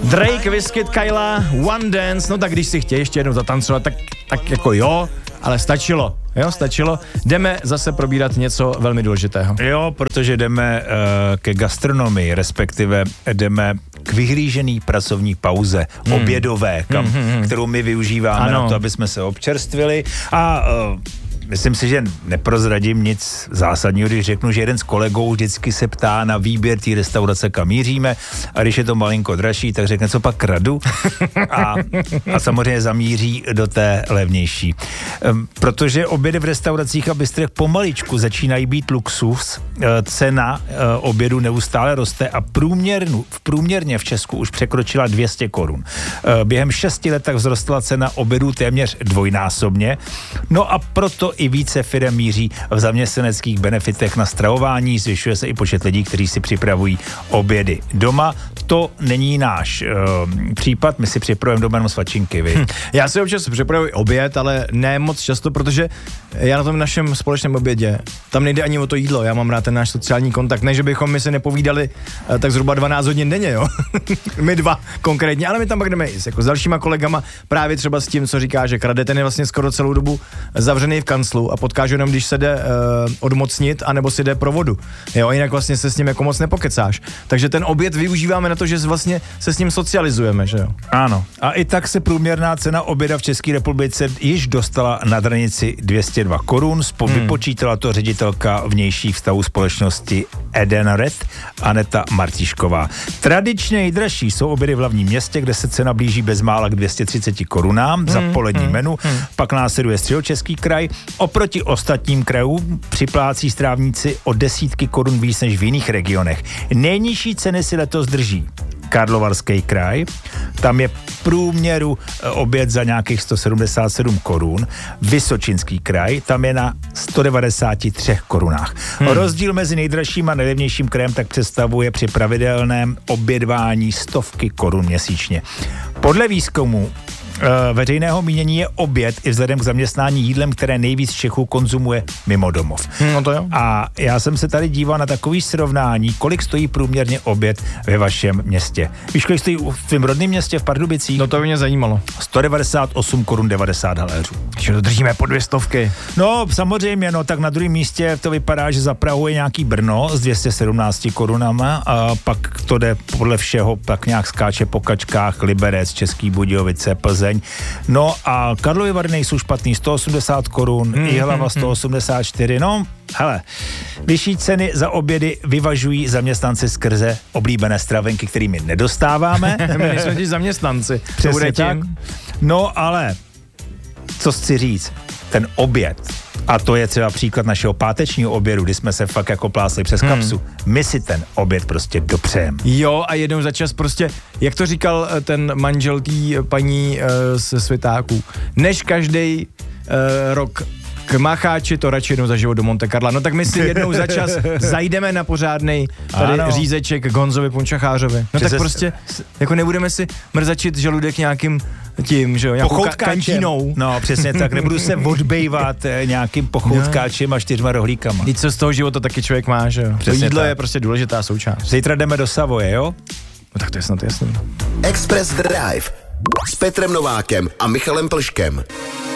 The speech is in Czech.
Drake, Wizkid, Kyla, One Dance, no tak když si chtějí ještě jednou zatancovat, tak jako jo, ale stačilo. Jdeme zase probírat něco velmi důležitého. Jo, protože jdeme ke gastronomii, respektive jdeme k vyhlížený pracovní pauze, obědové, kterou my využíváme na to, aby jsme se občerstvili a myslím si, že neprozradím nic zásadního, když řeknu, že jeden z kolegů vždycky se ptá na výběr té restaurace, kam míříme, a když je to malinko dražší, tak řekne, co pak kradu a samozřejmě zamíří do té levnější. Protože obědy v restauracích a bistrech pomaličku začínají být luxus, cena obědu neustále roste a průměrně v Česku už překročila 200 korun. Během 6 let tak vzrostla cena obědů téměř dvojnásobně, no a proto i více firem míří v zaměstnaneckých benefitech na stravování, zvyšuje se i počet lidí, kteří si připravují obědy doma. To není náš případ, my si připravujeme doma jenom svačinky, vy. Já si občas připravuji oběd, ale ne moc často, protože já na tom našem společném obědě, tam nejde ani o to jídlo, já mám rád ten náš sociální kontakt, ne, že bychom my se nepovídali tak zhruba 12 hodin denně, jo. My dva konkrétně, ale my tam pak jdeme jíst, jako s dalšíma kolegama, právě třeba s tím, co říká, že krade, ten je vlastně skoro celou dobu zavřený v kanclu a potkáš jenom, když se jde odmocnit, anebo si jde pro vodu. Jo, jinak vlastně se s ním jako moc nepokecáš. Takže ten oběd využíváme na to, že vlastně se s ním socializujeme, že jo. Ano. A i tak se průměrná cena oběda v České republice již dostala na hranici 202 korun. Vypočítala to ředitelka vnějších vztahů společnosti Edenred Aneta Martišková. Tradičně nejdražší jsou obědy v hlavním městě, kde se cena blíží bezmála k 230 korunám za polední menu. Pak následuje Středočeský kraj. Oproti ostatním krajům připlácí strávníci o desítky korun víc než v jiných regionech. Nejnižší ceny si letos drží Karlovarský kraj, tam je průměru oběd za nějakých 177 korun. Vysočinský kraj, tam je na 193 korunách. Rozdíl mezi nejdražším a nejlevnějším krajem tak představuje při pravidelném obědvání stovky korun měsíčně. Podle výzkumu veřejného mínění je oběd i vzhledem k zaměstnání jídlem, které nejvíc Čechů konzumuje mimo domov. No to jo. A já jsem se tady díval na takový srovnání, kolik stojí průměrně oběd ve vašem městě. Víš, kolik stojí v tvém rodném městě v Pardubicích? No to by mě zajímalo. 198 korun 90 haléřů. Že to držíme po 200. No samozřejmě, no tak na druhém místě to vypadá, že za Prahu je nějaký Brno s 217 korunama a pak to jde podle všeho tak nějak skáče po kačkách Liberec, Český Budějovice, Plzeň. No a Karlovy Vary nejsou špatný, 180 korun, Jihlava 184, no hele, vyšší ceny za obědy vyvažují zaměstnanci skrze oblíbené stravenky, kterými nedostáváme. My nejsme ti zaměstnanci. Přesně tak. No ale, co chci říct, ten oběd, a to je třeba příklad našeho pátečního obědu, kdy jsme se fakt jako plásli přes kapsu. My si ten oběd prostě dopřejeme. Jo, a jednou za čas prostě, jak to říkal ten manžel tý paní z Světáků, než každý rok k Macháči, to radši jednou za život do Monte Carla. No tak my si jednou za čas zajdeme na pořádnej tady řízeček k Honzovi Punčachářovi. No tak prostě, jako nebudeme si mrzačit žaludek nějakým tím, že jo, nějakou kantinou. No přesně tak, nebudu se odbejvat nějakým pochoutkáčem a 4 rohlíkama. Nic co z toho života taky člověk má, že jo. To jídlo je prostě důležitá součást. Zítra jdeme do Savoje, jo? No tak to je snad jasný. Express Drive s Petrem Novákem a Michalem Plškem.